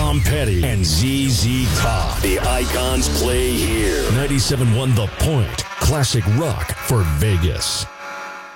Tom Petty and ZZ Top. The Icons play here. 97.1 The Point. Classic rock for Vegas.